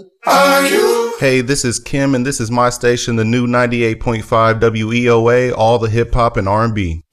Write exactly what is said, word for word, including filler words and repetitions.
Are you? Hey, this is Kim, and this is my station, the new ninety-eight point five W E O A, all the hip hop and R and B.